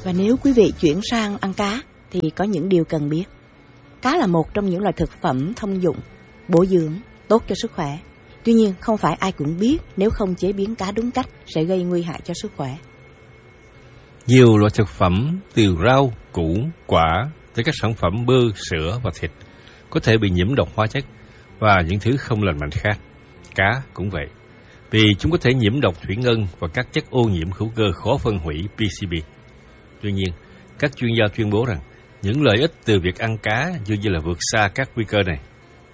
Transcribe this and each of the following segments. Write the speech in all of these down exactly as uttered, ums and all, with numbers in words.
Và nếu quý vị chuyển sang ăn cá thì có những điều cần biết. Cá là một trong những loại thực phẩm thông dụng, bổ dưỡng, tốt cho sức khỏe. Tuy nhiên, không phải ai cũng biết nếu không chế biến cá đúng cách sẽ gây nguy hại cho sức khỏe. Nhiều loại thực phẩm từ rau, củ, quả tới các sản phẩm bơ, sữa và thịt có thể bị nhiễm độc hóa chất và những thứ không lành mạnh khác. Cá cũng vậy, vì chúng có thể nhiễm độc thủy ngân và các chất ô nhiễm hữu cơ khó phân hủy pê xê bê. Tuy nhiên, các chuyên gia tuyên bố rằng những lợi ích từ việc ăn cá dường như là vượt xa các nguy cơ này.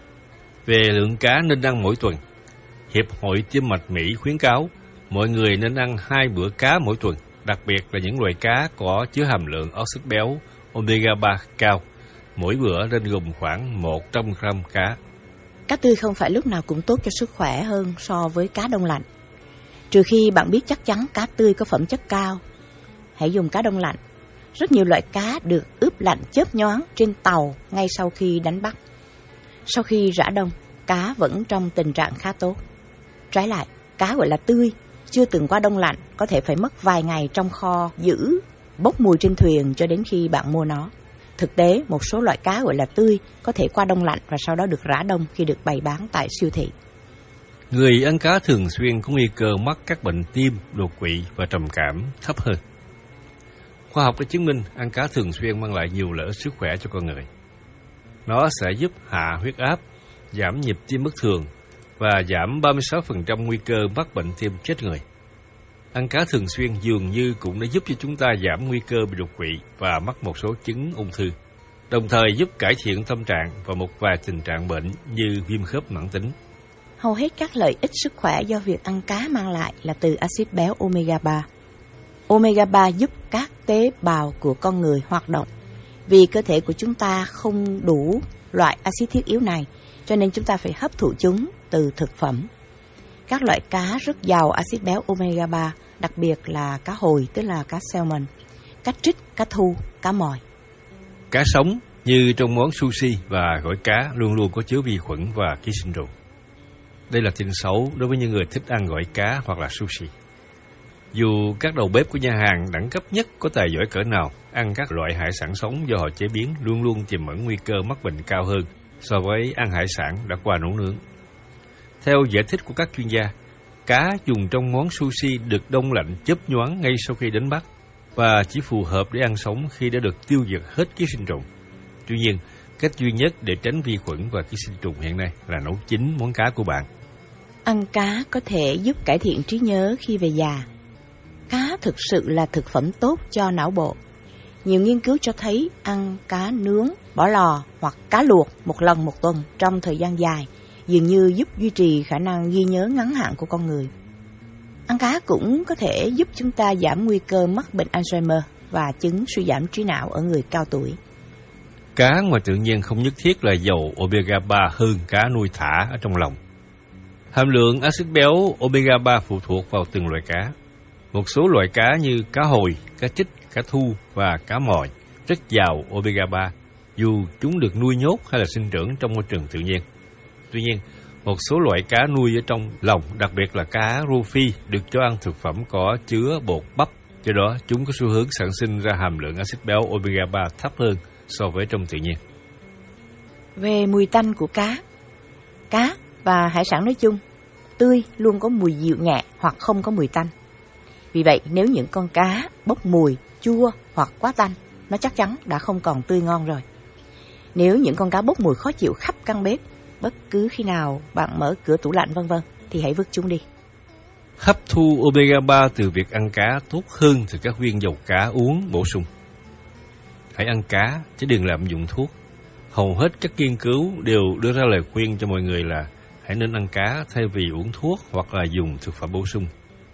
Về lượng cá nên ăn mỗi tuần, Hiệp hội Tim mạch Mỹ khuyến cáo mọi người nên ăn hai bữa cá mỗi tuần, đặc biệt là những loại cá có chứa hàm lượng oxit béo omega ba cao. Mỗi bữa nên gồm khoảng một trăm gam cá. Cá tươi không phải lúc nào cũng tốt cho sức khỏe hơn so với cá đông lạnh. Trừ khi bạn biết chắc chắn cá tươi có phẩm chất cao, hãy dùng cá đông lạnh. Rất nhiều loại cá được ướp lạnh chớp nhoáng trên tàu ngay sau khi đánh bắt. Sau khi rã đông, cá vẫn trong tình trạng khá tốt. Trái lại, cá gọi là tươi, chưa từng qua đông lạnh, có thể phải mất vài ngày trong kho giữ, bốc mùi trên thuyền cho đến khi bạn mua nó. Thực tế, một số loại cá gọi là tươi có thể qua đông lạnh và sau đó được rã đông khi được bày bán tại siêu thị. Người ăn cá thường xuyên có nguy cơ mắc các bệnh tim, đột quỵ và trầm cảm thấp hơn. Khoa học đã chứng minh ăn cá thường xuyên mang lại nhiều lợi ích sức khỏe cho con người. Nó sẽ giúp hạ huyết áp, giảm nhịp tim bất thường và giảm ba mươi sáu phần trăm nguy cơ mắc bệnh tim chết người. Ăn cá thường xuyên dường như cũng đã giúp cho chúng ta giảm nguy cơ bị đột quỵ và mắc một số chứng ung thư, đồng thời giúp cải thiện tâm trạng và một vài tình trạng bệnh như viêm khớp mãn tính. Hầu hết các lợi ích sức khỏe do việc ăn cá mang lại là từ axit béo omega ba. Omega ba giúp các tế bào của con người hoạt động. Vì cơ thể của chúng ta không đủ loại axit thiết yếu này, cho nên chúng ta phải hấp thụ chúng từ thực phẩm. Các loại cá rất giàu axit béo omega ba, đặc biệt là cá hồi, tức là cá salmon, cá trích, cá thu, cá mòi. Cá sống như trong món sushi và gỏi cá luôn luôn có chứa vi khuẩn và ký sinh trùng. Đây là tin xấu đối với những người thích ăn gỏi cá hoặc là sushi. Dù các đầu bếp của nhà hàng đẳng cấp nhất có tài giỏi cỡ nào, ăn các loại hải sản sống do họ chế biến luôn luôn tiềm ẩn nguy cơ mắc bệnh cao hơn so với ăn hải sản đã qua nấu nướng. Theo giải thích của các chuyên gia, cá dùng trong món sushi được đông lạnh chớp nhoáng ngay sau khi đánh bắt và chỉ phù hợp để ăn sống khi đã được tiêu diệt hết ký sinh trùng. Tuy nhiên, cách duy nhất để tránh vi khuẩn và ký sinh trùng hiện nay là nấu chín món cá của bạn. Ăn cá có thể giúp cải thiện trí nhớ khi về già. Cá thực sự là thực phẩm tốt cho não bộ. Nhiều nghiên cứu cho thấy ăn cá nướng, bỏ lò hoặc cá luộc một lần một tuần trong thời gian dài dường như giúp duy trì khả năng ghi nhớ ngắn hạn của con người. Ăn cá cũng có thể giúp chúng ta giảm nguy cơ mắc bệnh Alzheimer và chứng suy giảm trí não ở người cao tuổi. Cá ngoài tự nhiên không nhất thiết là giàu omega ba hơn cá nuôi thả ở trong lồng. Hàm lượng axit béo omega ba phụ thuộc vào từng loại cá. Một số loại cá như cá hồi, cá trích, cá thu và cá mòi rất giàu omega ba, dù chúng được nuôi nhốt hay là sinh trưởng trong môi trường tự nhiên. Tuy nhiên, một số loại cá nuôi ở trong lồng, đặc biệt là cá rô phi, được cho ăn thực phẩm có chứa bột bắp, do đó chúng có xu hướng sản sinh ra hàm lượng axit béo omega ba thấp hơn so với trong tự nhiên. Về mùi tanh của cá, cá và hải sản nói chung, tươi luôn có mùi dịu nhẹ hoặc không có mùi tanh. Vì vậy, nếu những con cá bốc mùi chua hoặc quá tanh, nó chắc chắn đã không còn tươi ngon rồi. Nếu những con cá bốc mùi khó chịu khắp căn bếp, bất cứ khi nào bạn mở cửa tủ lạnh vân vân thì hãy vứt chúng đi. Hấp thu omega ba từ việc ăn cá tốt hơn từ các viên dầu cá uống bổ sung. Hãy ăn cá chứ đừng lạm dụng thuốc. Hầu hết các nghiên cứu đều đưa ra lời khuyên cho mọi người là hãy nên ăn cá thay vì uống thuốc hoặc là dùng thực phẩm bổ sung.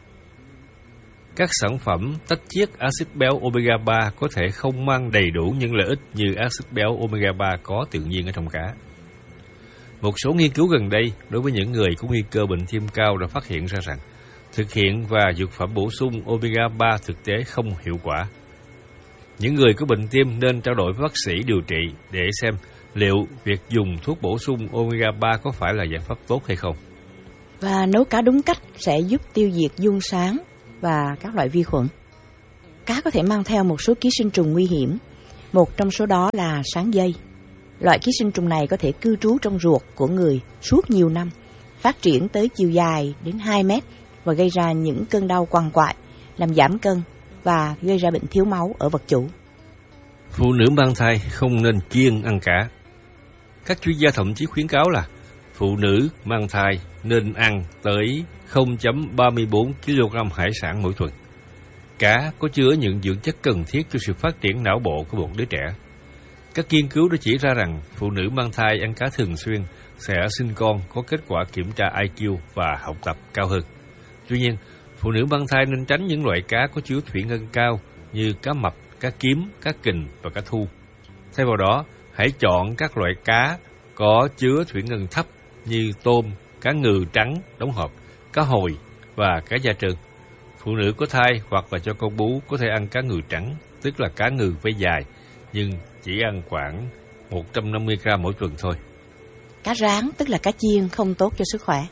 Các sản phẩm tách chiết axit béo omega ba có thể không mang đầy đủ những lợi ích như axit béo omega ba có tự nhiên ở trong cá. Một số nghiên cứu gần đây đối với những người có nguy cơ bệnh tim cao đã phát hiện ra rằng thực hiện và dược phẩm bổ sung omega ba thực tế không hiệu quả. Những người có bệnh tim nên trao đổi với bác sĩ điều trị để xem liệu việc dùng thuốc bổ sung omega ba có phải là giải pháp tốt hay không. Và nấu cá đúng cách sẽ giúp tiêu diệt giun sáng và các loại vi khuẩn. cá có thể mang theo một số ký sinh trùng nguy hiểm. Một trong số đó là sáng dây. Loại ký sinh trùng này có thể cư trú trong ruột của người suốt nhiều năm, phát triển tới chiều dài đến hai mét và gây ra những cơn đau quằn quại, làm giảm cân và gây ra bệnh thiếu máu ở vật chủ. Phụ nữ mang thai không nên kiêng ăn cá. Các chuyên gia thậm chí khuyến cáo là phụ nữ mang thai nên ăn tới không phẩy ba mươi bốn ki lô gam hải sản mỗi tuần. Cá có chứa những dưỡng chất cần thiết cho sự phát triển não bộ của một đứa trẻ. Các nghiên cứu đã chỉ ra rằng phụ nữ mang thai ăn cá thường xuyên sẽ sinh con có kết quả kiểm tra i kiu và học tập cao hơn. Tuy nhiên, phụ nữ mang thai nên tránh những loại cá có chứa thủy ngân cao như cá mập, cá kiếm, cá kình và cá thu. Thay vào đó, hãy chọn các loại cá có chứa thủy ngân thấp như tôm, cá ngừ trắng đóng hộp, cá hồi và cá da trơn. Phụ nữ có thai hoặc là cho con bú có thể ăn cá ngừ trắng, tức là cá ngừ vây dài, nhưng chỉ ăn khoảng một trăm năm mươi gam mỗi tuần thôi. Cá rán, tức là cá chiên, không tốt cho sức khỏe.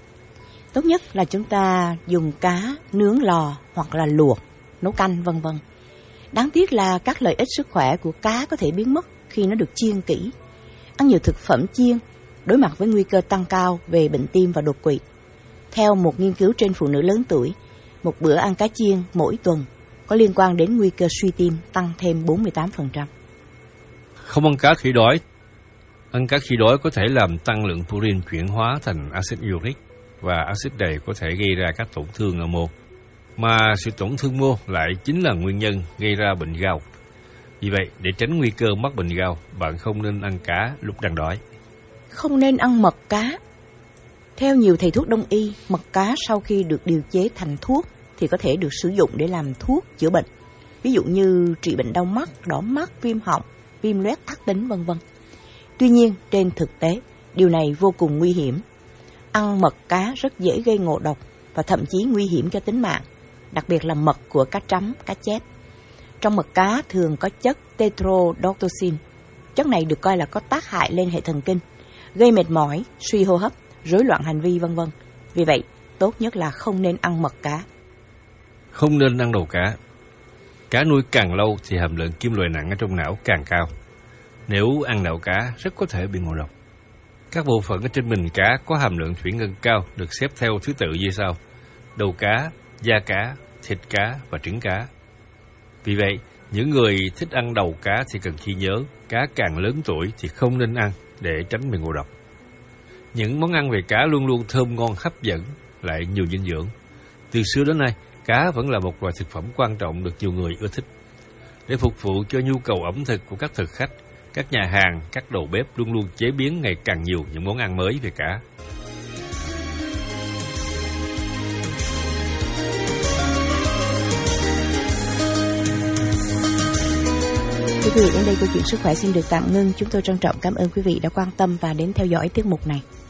Tốt nhất là chúng ta dùng cá nướng lò hoặc là luộc, nấu canh vân vân. Đáng tiếc là các lợi ích sức khỏe của cá có thể biến mất khi nó được chiên kỹ. Ăn nhiều thực phẩm chiên đối mặt với nguy cơ tăng cao về bệnh tim và đột quỵ. Theo một nghiên cứu trên phụ nữ lớn tuổi, một bữa ăn cá chiên mỗi tuần có liên quan đến nguy cơ suy tim tăng thêm bốn mươi tám phần trăm. Không ăn cá khi đói. Ăn cá khi đói có thể làm tăng lượng purin chuyển hóa thành axit uric và axit này có thể gây ra các tổn thương ở mô. Mà sự tổn thương mô lại chính là nguyên nhân gây ra bệnh gao. Vì vậy, để tránh nguy cơ mắc bệnh gao, bạn không nên ăn cá lúc đang đói. Không nên ăn mật cá. Theo nhiều thầy thuốc đông y, mật cá sau khi được điều chế thành thuốc thì có thể được sử dụng để làm thuốc chữa bệnh. Ví dụ như trị bệnh đau mắt, đỏ mắt, viêm họng, viêm loét ác tính vân vân. Tuy nhiên, trên thực tế, điều này vô cùng nguy hiểm. Ăn mật cá rất dễ gây ngộ độc và thậm chí nguy hiểm cho tính mạng, đặc biệt là mật của cá trắm, cá chép. Trong mật cá thường có chất tetrodotoxin. Chất này được coi là có tác hại lên hệ thần kinh, gây mệt mỏi, suy hô hấp, rối loạn hành vi vân vân. Vì vậy, tốt nhất là không nên ăn mật cá. Không nên ăn đầu cá. Cá nuôi càng lâu thì hàm lượng kim loại nặng ở trong não càng cao. Nếu ăn não cá, rất có thể bị ngộ độc. Các bộ phận ở trên mình cá có hàm lượng thủy ngân cao được xếp theo thứ tự như sau: đầu cá, da cá, thịt cá và trứng cá. Vì vậy, những người thích ăn đầu cá thì cần ghi nhớ, cá càng lớn tuổi thì không nên ăn để tránh bị ngộ độc. Những món ăn về cá luôn luôn thơm ngon hấp dẫn, lại nhiều dinh dưỡng. Từ xưa đến nay, cá vẫn là một loại thực phẩm quan trọng được nhiều người ưa thích. Để phục vụ cho nhu cầu ẩm thực của các thực khách, các nhà hàng, các đầu bếp luôn luôn chế biến ngày càng nhiều những món ăn mới về cá. Quý vị, đến đây câu chuyện sức khỏe xin được tạm ngưng. Chúng tôi trân trọng cảm ơn quý vị đã quan tâm và đến theo dõi tiết mục này.